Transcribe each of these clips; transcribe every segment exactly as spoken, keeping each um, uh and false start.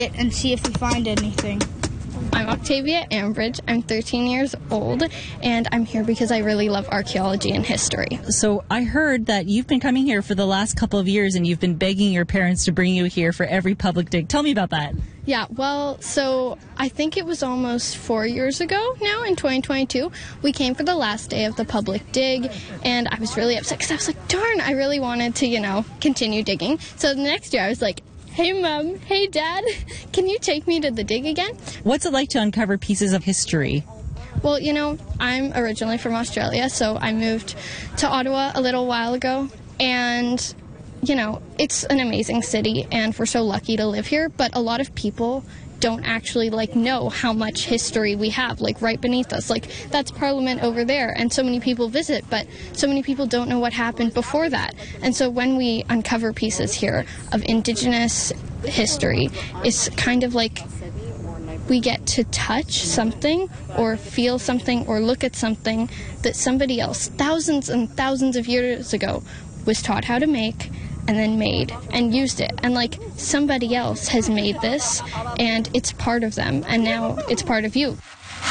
it and see if we find anything. I'm Octavia Ambridge. I'm thirteen years old, and I'm here because I really love archaeology and history. So I heard that you've been coming here for the last couple of years, and you've been begging your parents to bring you here for every public dig. Tell me about that. Yeah, well, so I think it was almost four years ago now, in twenty twenty-two. We came for the last day of the public dig, and I was really upset because I was like, darn, I really wanted to, you know, continue digging. So the next year I was like, hey, Mom, hey, Dad, can you take me to the dig again? What's it like to uncover pieces of history? Well, you know, I'm originally from Australia, so I moved to Ottawa a little while ago, and, you know, it's an amazing city, and we're so lucky to live here, but a lot of people don't actually, like, know how much history we have, like, right beneath us. Like, that's Parliament over there, and so many people visit, but so many people don't know what happened before that. And so when we uncover pieces here of Indigenous history, it's kind of like we get to touch something or feel something or look at something that somebody else, thousands and thousands of years ago, was taught how to make and then made and used it. And, like, somebody else has made this, and it's part of them, and now it's part of you.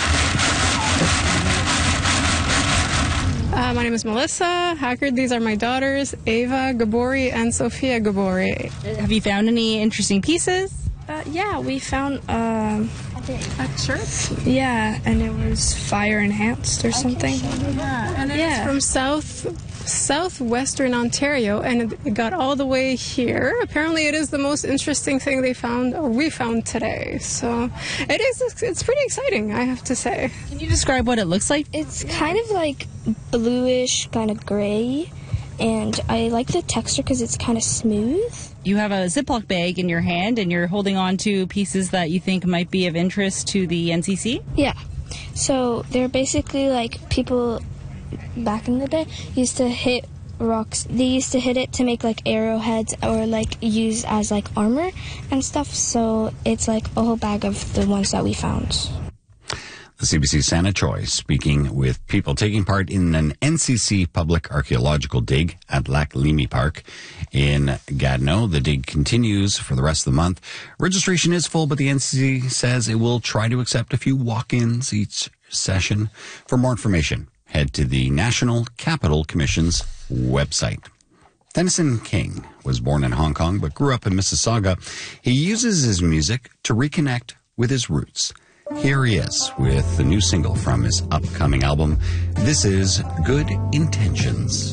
Uh, my name is Melissa Hackard. These are my daughters, Ava Gabori and Sophia Gabori. Have you found any interesting pieces? Uh, yeah, we found uh, A shirt? yeah, and it was fire enhanced or something. Yeah, and it's Yeah. from south southwestern Ontario, and it got all the way here. Apparently, it is the most interesting thing they found, or we found today. So it is. It's pretty exciting, I have to say. Can you describe what it looks like? It's kind of like bluish, kind of gray, and I like the texture because it's kind of smooth. You have a Ziploc bag in your hand, and you're holding on to pieces that you think might be of interest to the N C C? Yeah. So they're basically like people back in the day used to hit rocks. They used to hit it to make like arrowheads or like use as like armor and stuff. So it's like a whole bag of the ones that we found. The C B C's Santa Choi speaking with people taking part in an N C C public archaeological dig at Lac Limi Park in Gatineau. The dig continues for the rest of the month. Registration is full, but the N C C says it will try to accept a few walk-ins each session. For more information, head to the National Capital Commission's website. Tennyson King was born in Hong Kong but grew up in Mississauga. He uses his music to reconnect with his roots. Here he is with the new single from his upcoming album. This is Good Intentions.